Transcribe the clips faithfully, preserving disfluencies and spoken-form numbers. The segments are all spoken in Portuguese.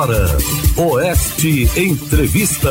Oeste Entrevista.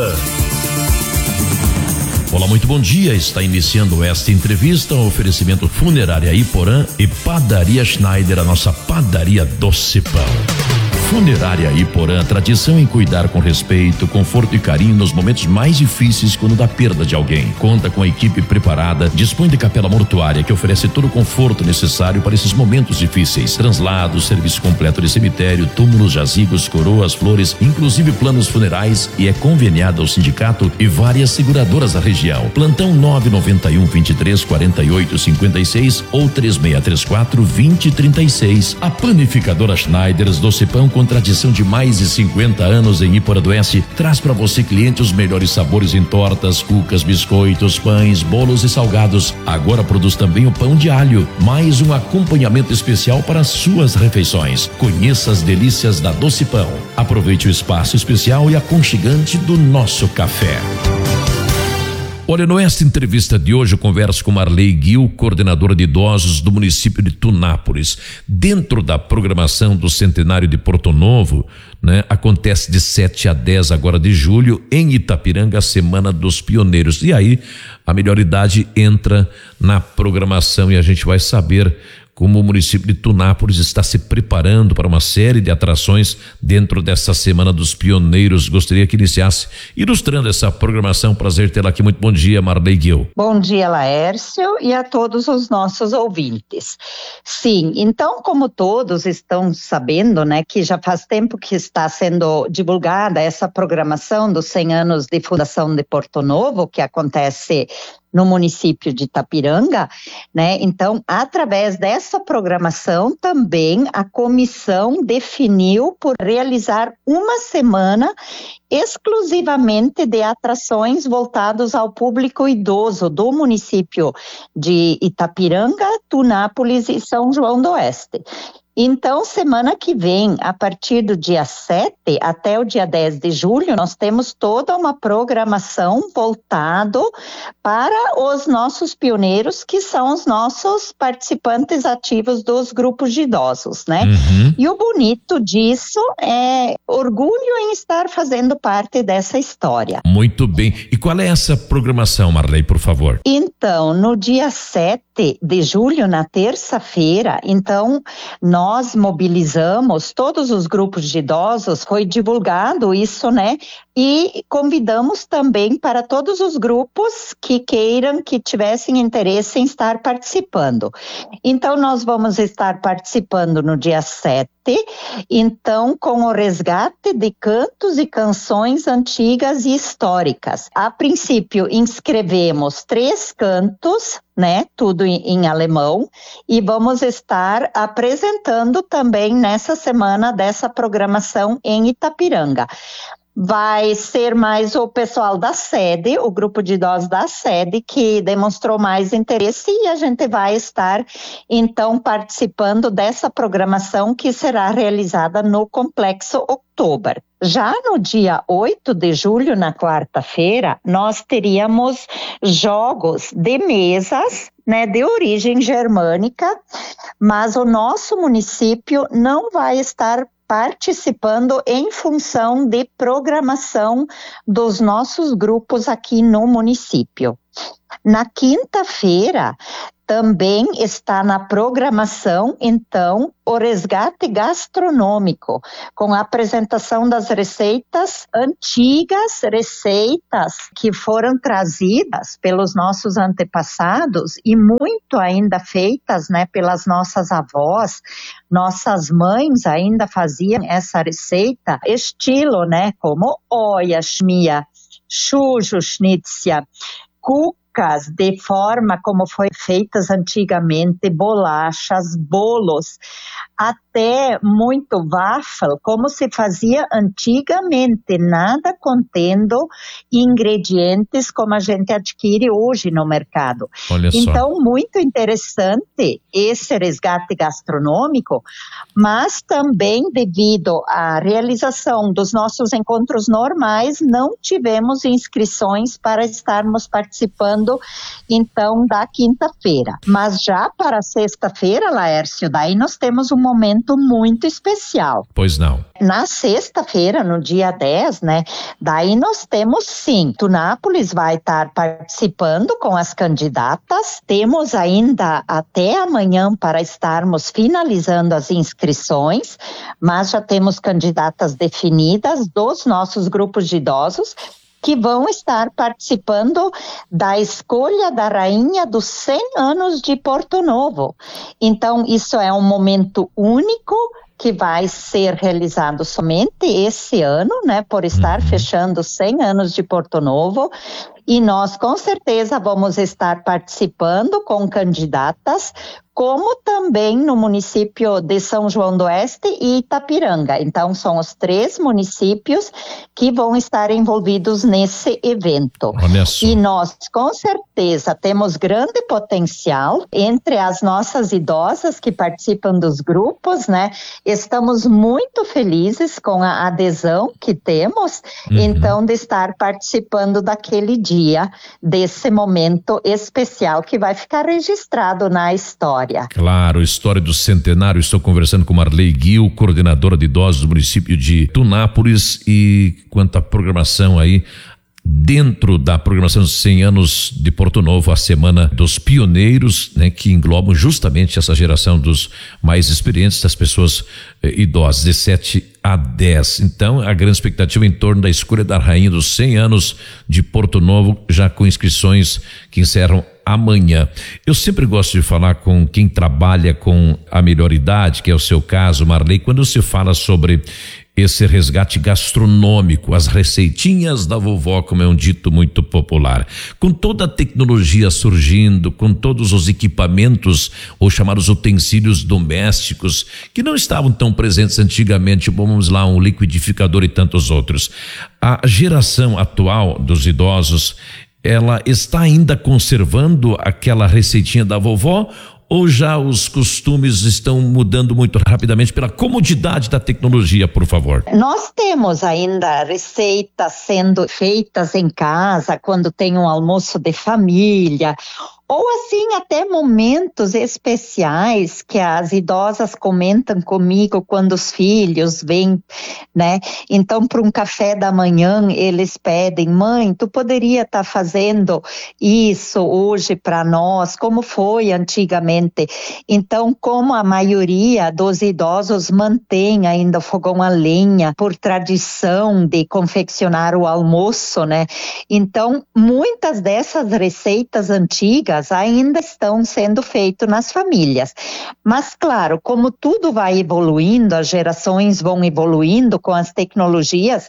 Olá, muito bom dia. Está iniciando esta entrevista, um oferecimento Funerária Iporã e Padaria Schneider, a nossa padaria doce pão. Funerária Iporã, tradição em cuidar com respeito, conforto e carinho nos momentos mais difíceis quando da perda de alguém. Conta com a equipe preparada, dispõe de capela mortuária que oferece todo o conforto necessário para esses momentos difíceis. Translados, serviço completo de cemitério, túmulos, jazigos, coroas, flores, inclusive planos funerais, e é conveniada ao sindicato e várias seguradoras da região. Plantão nove nove um, vinte e três, quarenta e oito, cinquenta e seis ou três seis três quatro, vinte, trinta e seis. A panificadora Schneiders Doce Pão, com tradição de mais de cinquenta anos em Iporã do Oeste, traz para você, cliente, os melhores sabores em tortas, cucas, biscoitos, pães, bolos e salgados. Agora produz também o pão de alho, mais um acompanhamento especial para as suas refeições. Conheça as delícias da Doce Pão. Aproveite o espaço especial e aconchegante do nosso café. Olha, nesta entrevista de hoje eu converso com Marley Gil, coordenadora de idosos do município de Tunápolis. Dentro da programação do centenário de Porto Novo, né, acontece de sete a dez agora de julho em Itapiranga a Semana dos Pioneiros. E aí a melhor idade entra na programação e a gente vai saber como o município de Tunápolis está se preparando para uma série de atrações dentro dessa Semana dos Pioneiros. Gostaria que iniciasse ilustrando essa programação. Prazer tê-la aqui. Muito bom dia, Marley Gil. Bom dia, Laércio, e a todos os nossos ouvintes. Sim, então, como todos estão sabendo, né, que já faz tempo que está sendo divulgada essa programação dos cem anos de fundação de Porto Novo, que acontece no município de Itapiranga, né? Então, através dessa programação também a comissão definiu por realizar uma semana exclusivamente de atrações voltadas ao público idoso do município de Itapiranga, Tunápolis e São João do Oeste. Então, semana que vem, a partir do dia sete até o dia dez de julho, nós temos toda uma programação voltado para os nossos pioneiros, que são os nossos participantes ativos dos grupos de idosos, né? Uhum. E o bonito disso é orgulho em estar fazendo parte dessa história. Muito bem. E qual é essa programação, Marley, por favor? Então, no dia sete de julho, na terça-feira, então, nós Nós mobilizamos todos os grupos de idosos, foi divulgado isso, né? E convidamos também para todos os grupos que queiram, que tivessem interesse em estar participando. Então, nós vamos estar participando no dia sete, então, com o resgate de cantos e canções antigas e históricas. A princípio, inscrevemos três cantos, né, tudo em, em alemão, e vamos estar apresentando também nessa semana dessa programação em Itapiranga. Vai ser mais o pessoal da sede, o grupo de idosos da sede, que demonstrou mais interesse, e a gente vai estar, então, participando dessa programação que será realizada no Complexo Oktober. Já no dia oito de julho, na quarta-feira, nós teríamos jogos de mesas, né, de origem germânica, mas o nosso município não vai estar participando em função de programação dos nossos grupos aqui no município. Na quinta-feira, também está na programação, então, o resgate gastronômico, com a apresentação das receitas antigas, receitas que foram trazidas pelos nossos antepassados e muito ainda feitas, né, pelas nossas avós. Nossas mães ainda faziam essa receita, estilo, né, como oia, schmia, chuchu, schnitzia, cuca, de forma como foi feitas antigamente, bolachas, bolos, até muito waffle, como se fazia antigamente, nada contendo ingredientes como a gente adquire hoje no mercado. Olha só. Então, muito interessante esse resgate gastronômico, mas também devido à realização dos nossos encontros normais, não tivemos inscrições para estarmos participando, então, da quinta-feira. Mas já para sexta-feira, Laércio, daí nós temos uma momento muito especial. Pois não. Na sexta-feira, no dia dez, né, daí nós temos sim, Tunápolis vai estar participando com as candidatas, temos ainda até amanhã para estarmos finalizando as inscrições, mas já temos candidatas definidas dos nossos grupos de idosos, que vão estar participando da escolha da rainha dos cem anos de Porto Novo. Então, isso é um momento único que vai ser realizado somente esse ano, né, por estar fechando cem anos de Porto Novo. E nós, com certeza, vamos estar participando com candidatas, como também no município de São João do Oeste e Itapiranga. Então, são os três municípios que vão estar envolvidos nesse evento. Olha só. E nós, com certeza, temos grande potencial entre as nossas idosas que participam dos grupos, né? Estamos muito felizes com a adesão que temos, uhum. então, de estar participando daquele dia, desse momento especial que vai ficar registrado na história. Claro, história do centenário. Estou conversando com Marley Gil, coordenadora de idosos do município de Tunápolis, e quanto à programação aí, dentro da programação dos cem anos de Porto Novo, a Semana dos Pioneiros, né, que englobam justamente essa geração dos mais experientes, das pessoas eh, idosas, de sete a dez. Então, a grande expectativa em torno da escolha da rainha dos cem anos de Porto Novo, já com inscrições que encerram amanhã. Eu sempre gosto de falar com quem trabalha com a melhor idade, que é o seu caso, Marley, quando se fala sobre esse resgate gastronômico, as receitinhas da vovó, como é um dito muito popular. Com toda a tecnologia surgindo, com todos os equipamentos, ou chamados utensílios domésticos, que não estavam tão presentes antigamente, vamos lá, um liquidificador e tantos outros. A geração atual dos idosos, ela está ainda conservando aquela receitinha da vovó, ou já os costumes estão mudando muito rapidamente pela comodidade da tecnologia, por favor? Nós temos ainda receitas sendo feitas em casa, quando tem um almoço de família, ou assim até momentos especiais que as idosas comentam comigo quando os filhos vêm, né? Então, para um café da manhã, eles pedem: mãe, tu poderia estar tá fazendo isso hoje para nós, como foi antigamente? Então, como a maioria dos idosos mantém ainda o fogão a lenha por tradição de confeccionar o almoço, né? Então, muitas dessas receitas antigas ainda estão sendo feitas nas famílias. Mas, claro, como tudo vai evoluindo, as gerações vão evoluindo com as tecnologias,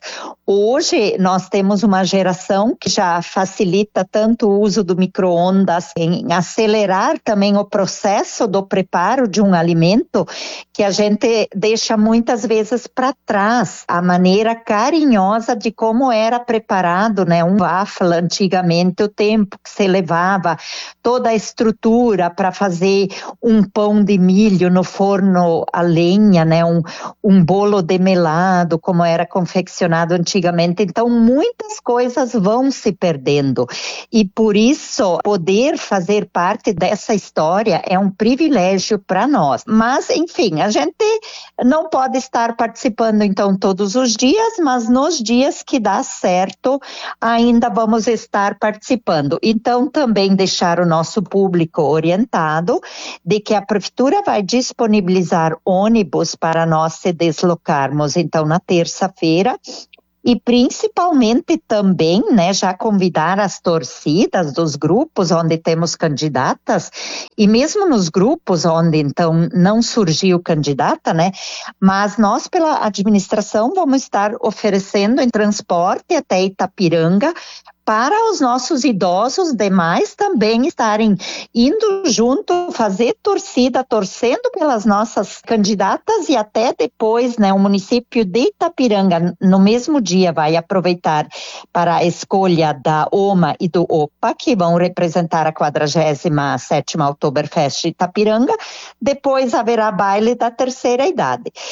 hoje nós temos uma geração que já facilita tanto o uso do micro-ondas, em acelerar também o processo do preparo de um alimento, que a gente deixa muitas vezes para trás a maneira carinhosa de como era preparado, né, um waffle antigamente, o tempo que se levava, toda a estrutura para fazer um pão de milho no forno a lenha, né, um, um bolo de melado, como era confeccionado antigamente. Então, muitas coisas vão se perdendo. E por isso, poder fazer parte dessa história é um privilégio para nós. Mas, enfim, a gente não pode estar participando, então, todos os dias, mas nos dias que dá certo, ainda vamos estar participando. Então, também deixar o nosso público orientado de que a prefeitura vai disponibilizar ônibus para nós se deslocarmos, então, na terça-feira. E principalmente também, né, já convidar as torcidas dos grupos onde temos candidatas, e mesmo nos grupos onde então não surgiu candidata, né, mas nós pela administração vamos estar oferecendo em transporte até Itapiranga, para os nossos idosos demais também estarem indo junto, fazer torcida, torcendo pelas nossas candidatas, e até depois, né, o município de Itapiranga, no mesmo dia, vai aproveitar para a escolha da O M A e do O P A, que vão representar a quadragésima sétima Oktoberfest de Itapiranga. Depois haverá baile da terceira idade.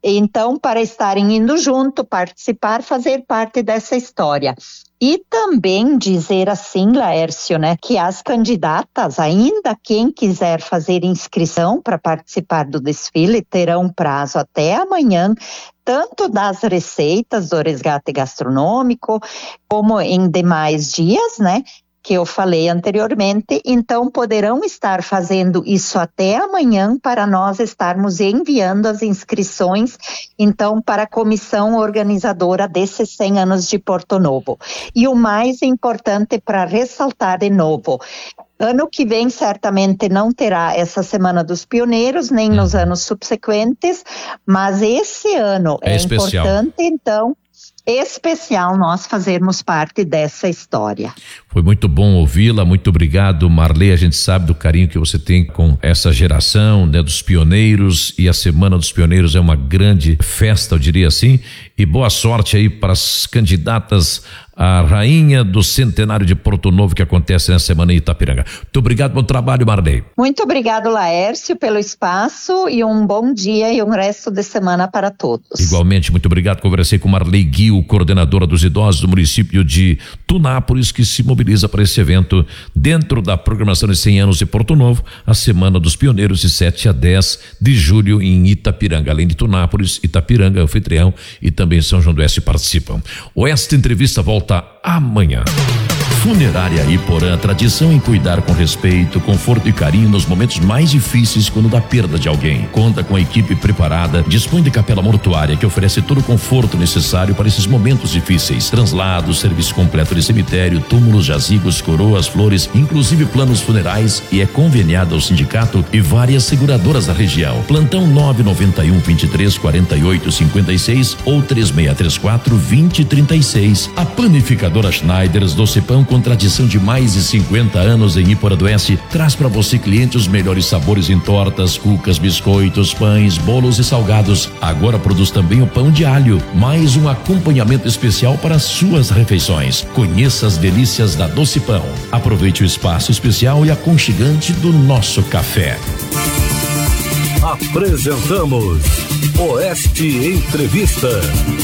Então, para estarem indo junto, participar, fazer parte dessa história. E também dizer assim, Laércio, né, que as candidatas, ainda quem quiser fazer inscrição para participar do desfile, terão prazo até amanhã, tanto das receitas do resgate gastronômico, como em demais dias, né, que eu falei anteriormente, então poderão estar fazendo isso até amanhã para nós estarmos enviando as inscrições, então, para a comissão organizadora desses cem anos de Porto Novo. E o mais importante para ressaltar de novo, ano que vem certamente não terá essa Semana dos Pioneiros, nem nos anos subsequentes, mas esse ano é, é importante, então, especial nós fazermos parte dessa história. Foi muito bom ouvi-la, muito obrigado, Marley. A gente sabe do carinho que você tem com essa geração, né, dos pioneiros, e a Semana dos Pioneiros é uma grande festa, eu diria assim, e boa sorte aí para as candidatas a rainha do centenário de Porto Novo, que acontece nessa semana em Itapiranga. Muito obrigado pelo trabalho, Marley. Muito obrigado, Laércio, pelo espaço, e um bom dia e um resto de semana para todos. Igualmente, muito obrigado. Conversei com Marley Guio, coordenadora dos idosos do município de Tunápolis, que se mobiliza para esse evento dentro da programação de cem anos de Porto Novo, a Semana dos Pioneiros, de sete a dez de julho em Itapiranga. Além de Tunápolis, Itapiranga, anfitrião, e também São João do Oeste participam. O Esta Entrevista volta amanhã. Funerária Iporã, tradição em cuidar com respeito, conforto e carinho nos momentos mais difíceis quando da perda de alguém. Conta com a equipe preparada, dispõe de capela mortuária que oferece todo o conforto necessário para esses momentos difíceis. Translados, serviço completo de cemitério, túmulos, jazigos, coroas, flores, inclusive planos funerais, e é conveniada ao sindicato e várias seguradoras da região. Plantão nove nove um, vinte e três, quarenta e oito, cinquenta e seis ou três seis três quatro, vinte, trinta e seis. A Panificadora Schneiders Doce Pão, com tradição de mais de cinquenta anos em Iporã do Oeste, traz para você, cliente, os melhores sabores em tortas, cucas, biscoitos, pães, bolos e salgados. Agora produz também o pão de alho, mais um acompanhamento especial para suas refeições. Conheça as delícias da Doce Pão. Aproveite o espaço especial e aconchegante do nosso café. Apresentamos Oeste Entrevista.